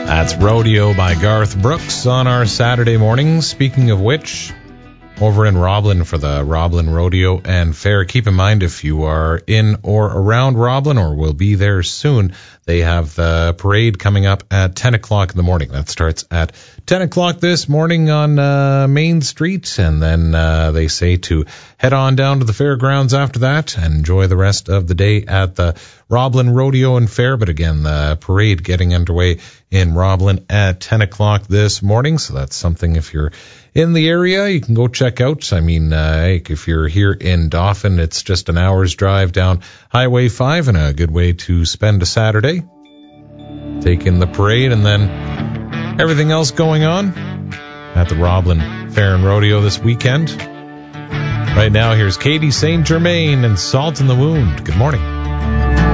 That's Rodeo by Garth Brooks on our Saturday morning. Speaking of which, over in Roblin for the Roblin Rodeo and Fair. Keep in mind, if you are in or around Roblin or will be there soon, they have the parade coming up at 10 o'clock in the morning. That starts at 10 o'clock this morning on Main Street, and then they say to head on down to the fairgrounds after that and enjoy the rest of the day at the Roblin Rodeo and Fair. But again, the parade getting underway in Roblin at 10 o'clock this morning, so that's something if you're in the area, you can go check out. I mean, if you're here in Dauphin, it's just an hour's drive down Highway 5 and a good way to spend a Saturday. Take in the parade and then everything else going on at the Roblin Fair and Rodeo this weekend. Right now, here's Katie St. Germain and Salt in the Wound. Good morning.